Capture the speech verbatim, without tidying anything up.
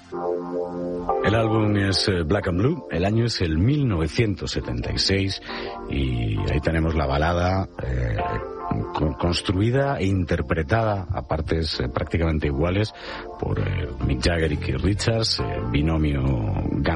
El álbum es Black and Blue, el año es el mil novecientos setenta y seis y ahí tenemos la balada eh, construida e interpretada a partes eh, prácticamente iguales por eh, Mick Jagger y Keith Richards, eh, binomio